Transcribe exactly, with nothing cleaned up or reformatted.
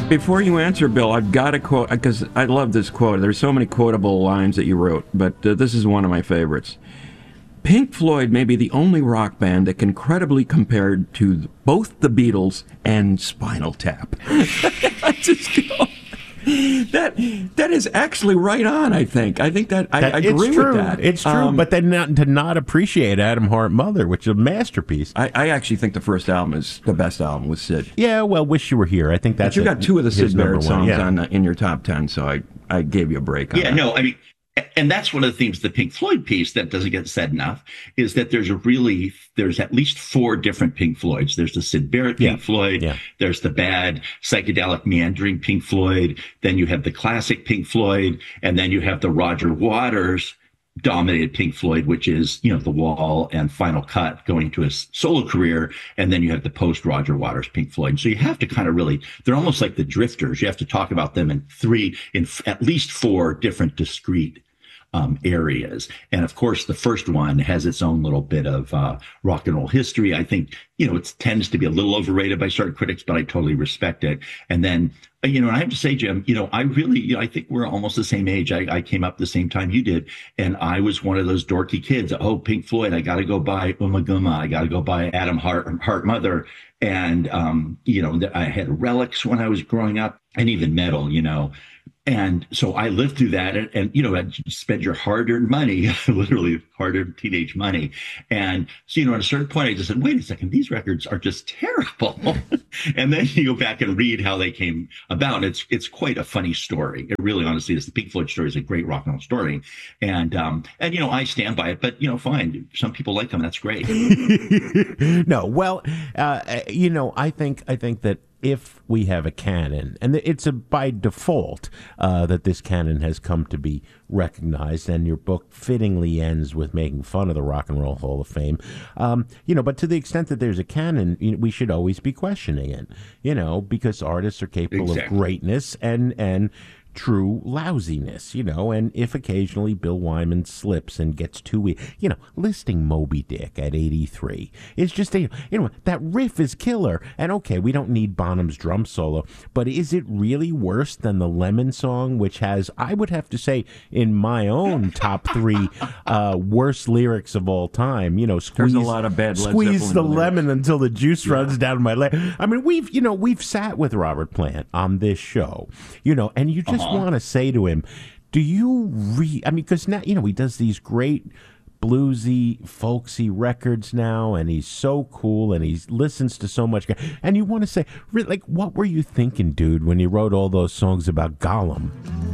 Before you answer, Bill, I've got to quote, because I love this quote. There's so many quotable lines that you wrote, but uh, this is one of my favorites. Pink Floyd may be the only rock band that can credibly compare to both the Beatles and Spinal Tap. I just go, that that is actually right on. I think. I think that I, that, I agree it's true. with that. It's true, um, but then not, to not appreciate Adam Hart Mother, which is a masterpiece. I, I actually think the first album is the best album with Sid. Yeah, well, Wish You Were Here. I think that's. But you got two of the his Sid Barrett number one, songs yeah. on uh, in your top ten, so I I gave you a break on Yeah, that. no, I mean, and that's one of the themes of the Pink Floyd piece that doesn't get said enough, is that there's a really, there's at least four different Pink Floyds. There's the Sid Barrett Pink Yeah. Floyd. Yeah. There's the bad, psychedelic, meandering Pink Floyd. Then you have the classic Pink Floyd. And then you have the Roger Waters dominated Pink Floyd, which is, you know, The Wall and Final Cut going to his solo career. And then you have the post Roger Waters Pink Floyd. So you have to kind of really, they're almost like the Drifters. You have to talk about them in three, in f- at least four different discrete Um, areas. And of course, the first one has its own little bit of uh, rock and roll history. I think, you know, it tends to be a little overrated by certain critics, but I totally respect it. And then, you know, and I have to say, Jim, you know, I really, you know, I think we're almost the same age. I, I came up the same time you did. And I was one of those dorky kids. Oh, Pink Floyd, I got to go buy Uma Guma. I got to go buy Adam Hart, Hart Mother. And, um, you know, I had Relics when I was growing up, and even metal, you know. And so I lived through that, and, and you know, you spend your hard-earned money, literally hard-earned teenage money. And so, you know, at a certain point, I just said, wait a second, these records are just terrible. And then you go back and read how they came about. And it's it's quite a funny story. It really, honestly is. The Pink Floyd story is a great rock and roll story. And, um, and you know, I stand by it. But, you know, fine. Some people like them. That's great. No, well, uh, you know, I think I think that if we have a canon, and it's a by default uh, that this canon has come to be recognized, and your book fittingly ends with making fun of the Rock and Roll Hall of Fame, um, you know, but to the extent that there's a canon, you know, we should always be questioning it, you know, because artists are capable Exactly. of greatness and and true lousiness, you know, and if occasionally Bill Wyman slips and gets too weak, you know, listing Moby Dick at eighty-three is just, a, you know, that riff is killer. And okay, we don't need Bonham's drum solo, but is it really worse than the Lemon song, which has, I would have to say, in my own top three uh, worst lyrics of all time, you know, squeeze, There's a lot of bad Led squeeze the Zeppelin lyrics. lemon until the juice runs down my leg. I mean, we've, you know, we've sat with Robert Plant on this show, you know, and you just want to say to him, do you re I mean, because now, you know, he does these great bluesy, folksy records now, and he's so cool, and he listens to so much, and you want to say, like, what were you thinking, dude, when you wrote all those songs about Gollum?